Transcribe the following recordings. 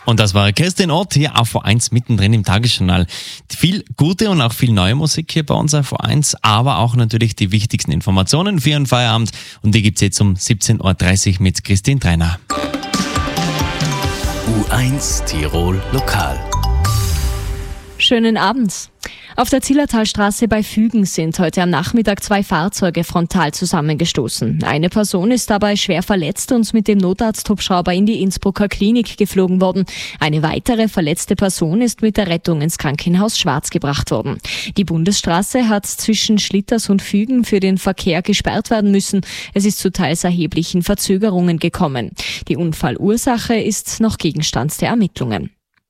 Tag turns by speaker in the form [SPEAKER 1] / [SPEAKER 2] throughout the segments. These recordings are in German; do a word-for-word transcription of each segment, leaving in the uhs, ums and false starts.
[SPEAKER 1] Und das war Kerstin Ott hier auf V eins mittendrin im Tagesjournal. Viel gute und auch viel neue Musik hier bei uns auf V eins, aber auch natürlich die wichtigsten Informationen für Ihren Feierabend. Und die gibt's jetzt um siebzehn Uhr dreißig mit Christine Trainer.
[SPEAKER 2] U eins Tirol Lokal.
[SPEAKER 3] Schönen Abend. Auf der Zillertalstraße bei Fügen sind heute am Nachmittag zwei Fahrzeuge frontal zusammengestoßen. Eine Person ist dabei schwer verletzt und mit dem Notarzthubschrauber in die Innsbrucker Klinik geflogen worden. Eine weitere verletzte Person ist mit der Rettung ins Krankenhaus Schwarz gebracht worden. Die Bundesstraße hat zwischen Schlitters und Fügen für den Verkehr gesperrt werden müssen. Es ist zu teils erheblichen Verzögerungen gekommen. Die Unfallursache ist noch Gegenstand der Ermittlungen.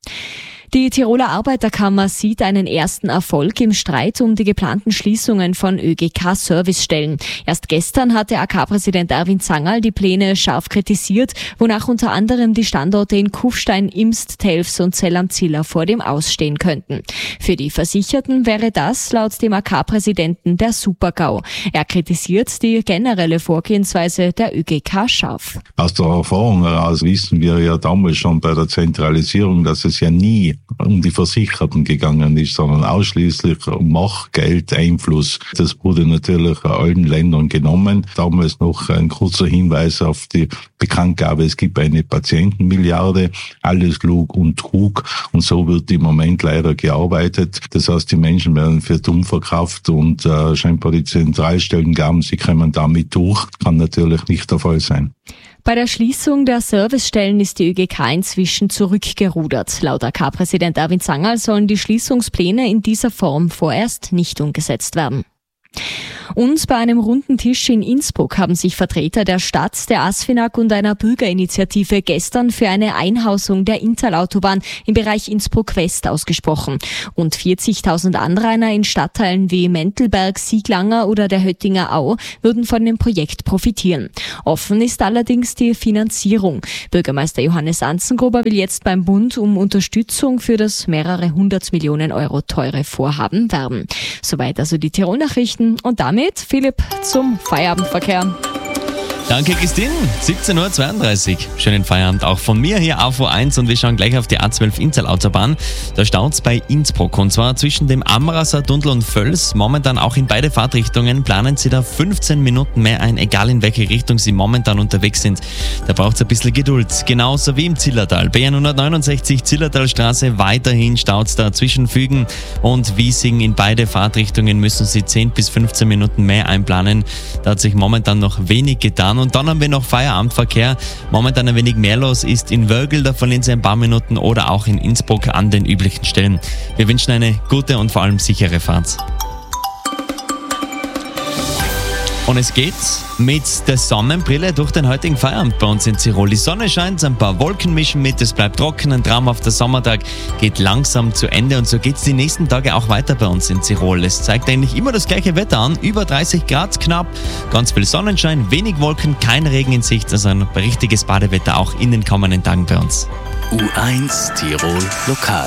[SPEAKER 3] Die Tiroler Arbeiterkammer sieht einen ersten Erfolg im Streit um die geplanten Schließungen von Ö G K-Servicestellen. Erst gestern hatte A K-Präsident Erwin Zangerl die Pläne scharf kritisiert, wonach unter anderem die Standorte in Kufstein, Imst, Telfs und Zell am Ziller vor dem Ausstehen könnten. Für die Versicherten wäre das laut dem A K-Präsidenten der Super-GAU. Er kritisiert die generelle Vorgehensweise der Ö G K scharf.
[SPEAKER 4] Aus der Erfahrung heraus wissen wir ja damals schon bei der Zentralisierung, dass es ja nie um die Versicherten gegangen ist, sondern ausschließlich um Macht, Geld, Einfluss. Das wurde natürlich allen Ländern genommen. Damals noch ein kurzer Hinweis auf die Bekanntgabe, es gibt eine Patientenmilliarde, alles Lug und Trug, und so wird im Moment leider gearbeitet. Das heißt, die Menschen werden für dumm verkauft und äh, scheinbar die Zentralstellen glauben, sie kommen damit durch. Kann natürlich nicht der Fall sein.
[SPEAKER 3] Bei der Schließung der Servicestellen ist die Ö G K inzwischen zurückgerudert. Laut A K-Präsident Erwin Zangerl sollen die Schließungspläne in dieser Form vorerst nicht umgesetzt werden. Und bei einem runden Tisch in Innsbruck haben sich Vertreter der Stadt, der ASFINAG und einer Bürgerinitiative gestern für eine Einhausung der Inntalautobahn im Bereich Innsbruck-West ausgesprochen. Rund vierzigtausend Anrainer in Stadtteilen wie Mentelberg, Sieglanger oder der Höttinger Au würden von dem Projekt profitieren. Offen ist allerdings die Finanzierung. Bürgermeister Johannes Anzengruber will jetzt beim Bund um Unterstützung für das mehrere hundert Millionen Euro teure Vorhaben werben. Soweit also die Tirol-Nachrichten und damit Philipp zum Feierabendverkehr.
[SPEAKER 1] Danke, Christine. siebzehn Uhr zweiunddreißig. Schönen Feierabend auch von mir hier auf V eins und wir schauen gleich auf die A zwölf Inntalautobahn. Da staut's bei Innsbruck und zwar zwischen dem Amraser Tunnel und Völs. Momentan auch in beide Fahrtrichtungen planen Sie da fünfzehn Minuten mehr ein, egal in welche Richtung Sie momentan unterwegs sind. Da braucht's ein bisschen Geduld. Genauso wie im Zillertal. B hundertneunundsechzig Zillertalstraße, weiterhin staut's da zwischen Fügen und Wiesing. In beide Fahrtrichtungen müssen Sie zehn bis fünfzehn Minuten mehr einplanen. Da hat sich momentan noch wenig getan. Und dann haben wir noch Feierabendverkehr. Momentan ein wenig mehr los ist in Wörgl, da verlieren Sie ein paar Minuten, oder auch in Innsbruck an den üblichen Stellen. Wir wünschen eine gute und vor allem sichere Fahrt. Und es geht mit der Sonnenbrille durch den heutigen Feierabend bei uns in Tirol. Die Sonne scheint, ein paar Wolken mischen mit, es bleibt trocken, ein traumhafter Sommertag geht langsam zu Ende und so geht es die nächsten Tage auch weiter bei uns in Tirol. Es zeigt eigentlich immer das gleiche Wetter an, über dreißig Grad knapp, ganz viel Sonnenschein, wenig Wolken, kein Regen in Sicht, also ein richtiges Badewetter auch in den kommenden Tagen bei uns.
[SPEAKER 2] U eins Tirol Lokal.